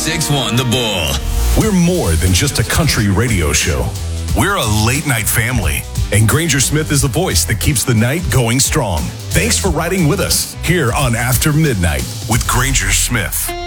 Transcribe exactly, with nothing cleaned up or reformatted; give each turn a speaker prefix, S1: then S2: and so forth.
S1: ninety-six point one The Bull.
S2: We're more than just a country radio show. We're a late night family. And Granger Smith is the voice that keeps the night going strong. Thanks for riding with us here on After Midnight with Granger Smith.